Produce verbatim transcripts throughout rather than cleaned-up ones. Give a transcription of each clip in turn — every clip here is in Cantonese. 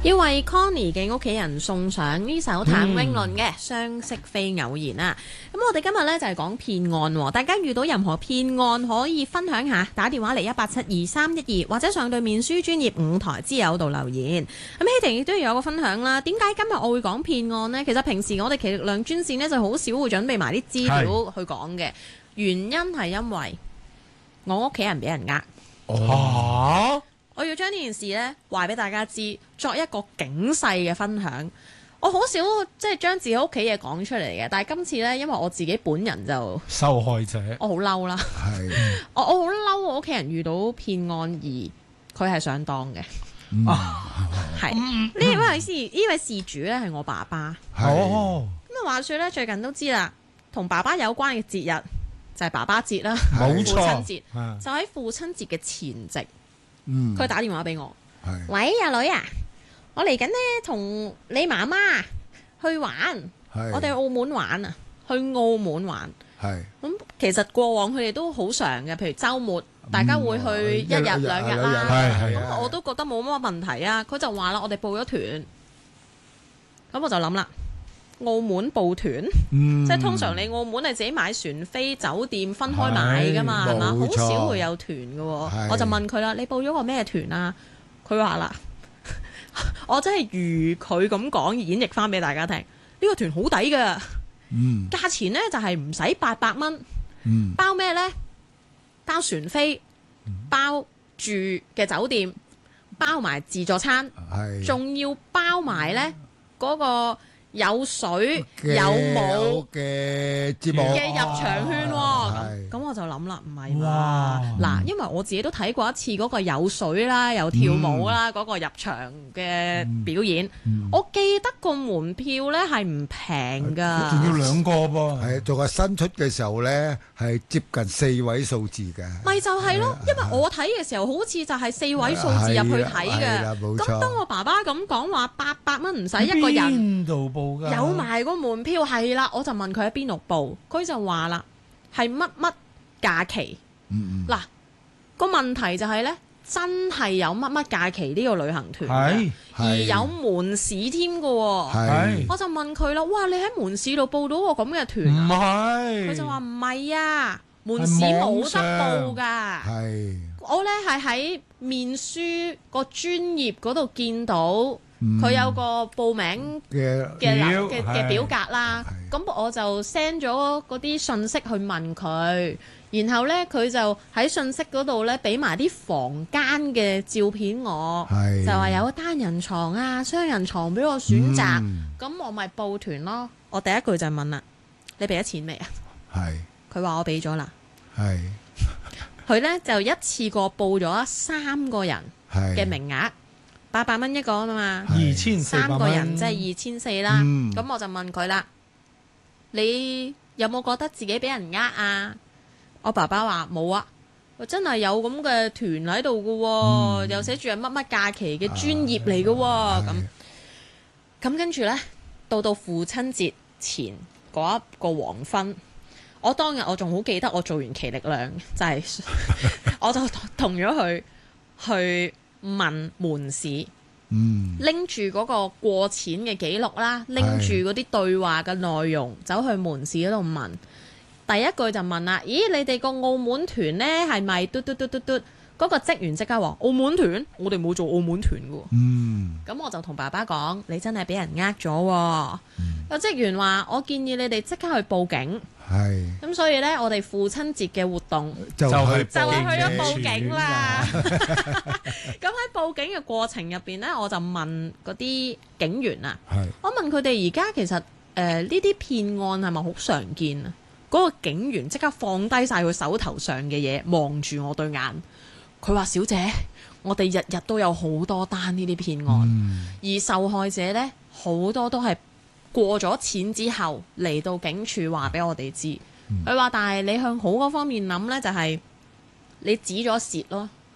要為 Connie 嘅屋企人送上呢首譚詠麟嘅《相識非偶然》啊！咁我哋今日呢就係講騙案喎，大家遇到任何騙案可以分享下，打電話嚟一八七二三一二，或者上對面書專頁五台之友度留言。咁希婷亦都有個分享啦。點解今日我會講騙案呢？其實平時我哋其實奇力量專線呢就好少會準備埋啲資料去講嘅，原因係因為我屋企人俾人呃。 哦。 我要將呢件事呢話俾大家知，作一個警示嘅分享。我好少即係將自己屋企嘢講出嚟嘅，但係今次呢，因為我自己本人就受害者， 我好嬲啦。 係我我好嬲，我屋企人遇到騙案而佢係上當嘅。係呢位事呢位事主呢係我爸爸。 哦， 咁啊話說呢，最近都知啦，同爸爸有關嘅節日就係爸爸節啦， 冇父親錯， 節啊就喺父親節嘅前夕。 嗯， 佢打電話俾我， 係喂，阿女啊，我嚟緊呢，同你媽媽去玩， 係我哋去澳門玩啊，去澳門玩。 係咁其實過往佢哋都好常嘅，譬如週末大家會去一日一日兩日兩日啦。 係係咁我都覺得冇乜問題啊。佢就話啦，我哋報咗團，咁我就諗啦，澳門報團， 嗯即係通常你澳門係自己買船飛、酒店分開買噶嘛，係嘛？好冇錯少會有團嘅喎。 係我就問佢啦，你報咗個咩團啊？佢話啦，我真係如佢咁講演繹翻俾大家聽，呢個團好抵㗎， 嗯價錢呢就係唔使八百蚊， 嗯包咩呢？包船飛，包住嘅酒店，包埋自助餐， 係仲要包埋呢嗰個有水嘅有舞嘅節目嘅入場券喎。咁係咁我就諗啦，唔係哇嘛？嗱，因為我自己都睇過一次嗰個有水啦，有跳舞啦，嗰個入場嘅表演，我記得個門票呢係唔平仲㗎。 要兩個噃， 係仲係新出嘅時候咧，係接近四位數字嘅。 咪就係咯，因為我睇嘅時候好似就係四位數字入去睇係啦嘅。 冇錯咁當我爸爸咁講話八百蚊唔使一個人， 邊度報㗎？ 有埋個門票係啦，我就問佢喺邊度報，佢就話啦係乜乜假期。 嗯嗱，個問題就係呢，真係有乜乜假期呢個旅行團嘅係而有門市添嘅喎。 係我就問佢啦，哇！你喺門市度報到個咁嘅團唔啊？ 係？ 佢就話唔係啊，門市冇得報㗎。 係我呢係喺面書個專頁嗰度見到嗯佢有個報名嘅嘅表嘅嘅係表格啦，咁我就 send 咗嗰啲信息去問佢，然後呢，佢就喺信息嗰度呢俾埋啲房間嘅照片我， 係就話有單人床啊、雙人床俾我選擇，咁、 嗯我咪報團咯。我第一句就問啦：你俾咗錢未啊？ 係佢話我俾咗啦。 係佢呢就一次過報咗三個人係嘅名額，八百蚊一個啊嘛。 二千四百三個人即係二千四啦， 嗯咁我就問佢啦，你有冇覺得自己俾人呃啊？我爸爸話冇啊，真係有咁嘅團喺度嘅喎，又寫住係乜乜假期嘅專業嚟嘅喎，咁咁跟住呢，到到父親節前嗰一個黃昏，我當日我仲好記得，我做完奇力量就係、我就同咗佢去問門市。 嗯拎住嗰個過錢嘅記錄啦，拎住嗰啲對話嘅內容，走去門市嗰度問。第一句就問啦：咦，你哋個澳門團呢係咪嘟嘟嘟嘟嘟？嗰個職員即刻話：澳門團，我哋冇做澳門團嘅喎。 嗯咁我就同爸爸講：你真係俾人呃咗喎。個職員話：我建議你哋即刻去報警。 係咁所以呢，我哋父親節嘅活動就就係去就係去咗報警警啦。咁喺報警嘅過程入邊呢，我就問嗰啲警員啊， 係我問佢哋而家其實誒呢啲騙案係咪好常見啊？嗰、個警員即刻放低晒佢手頭上嘅嘢，望住我對眼。佢話：小姐，我哋日日都有好多單呢啲騙案， 嗯而受害者呢，好多都係過咗錢之後嚟到警署話俾我哋知。佢話、但係你向好嗰方面諗呢，就係、你止咗蝕咯。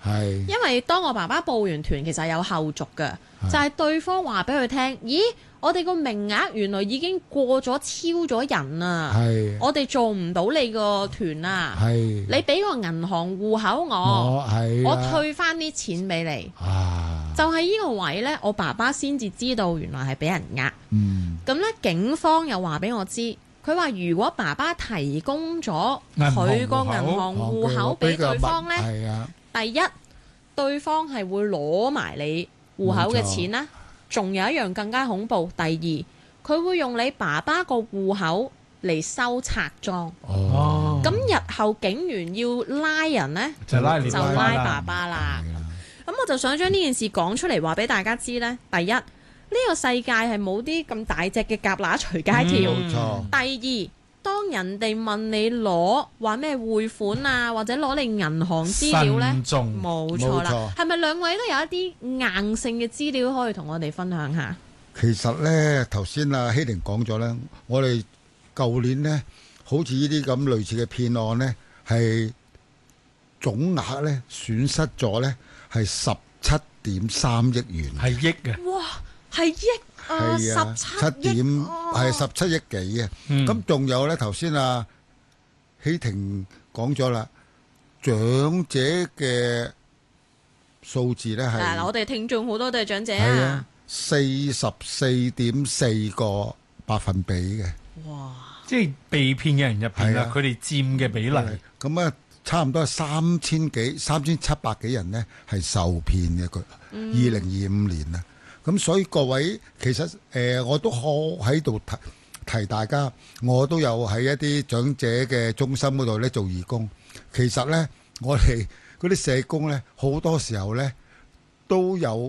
係因為當我爸爸報完團，其實係有後續嘅，就係對方話俾佢聽，咦，我哋個名額原來已經過咗超咗人啊， 係我哋做唔到你個團啊， 係你俾個銀行戶口我， 我係我啦退翻啲錢俾你。 啊， 就係呢個位呢，我爸爸先至知道原來係俾人呃。 嗯咁呢，警方又話俾我知，佢話如果爸爸提供咗佢個銀行戶口俾對方呢， 係啊， 第一，對方係會攞埋你戶口嘅錢啦。仲有一樣更加恐怖，第二，佢會用你爸爸個戶口嚟收賊贓。 哦， 咁日後警員要拉人呢， 就拉你就爸爸啦拉爸爸啦。咁我就想將呢件事講出嚟，話俾大家知呢。第一，呢個世界係冇啲咁大隻嘅蛤乸隨街跳。 冇錯。 第二，當人哋問你攞話咩匯款啊，或者攞你銀行資料呢， 慎重冇錯啦。 冇錯係咪兩位都有一啲硬性嘅資料可以同我哋分享下？ 其實咧，頭先阿希玲講咗咧，我哋舊年呢，好似呢啲咁類似嘅騙案呢，係總額咧損失咗咧係十七點三億元。 係億嘅， 哇，係億啊， 係啊， 十七點係十七億幾嘅。 嗯咁仲有咧，頭先阿希婷講咗啦，長者嘅數字咧係嗱，我哋聽眾好多都係長者係啊啊。 四十四點四個百分比嘅。 哇！ 即係被騙嘅人入邊啊係啊， 佢哋佔嘅比例咁啊，差唔多三千幾、三千七百幾人呢係受騙嘅。佢二零二五年啊，咁所以各位其實誒、呃，我都可喺度提提大家，我都有喺一啲長者嘅中心嗰度咧做義工。其實咧，我哋嗰啲社工咧，好多時候咧都有。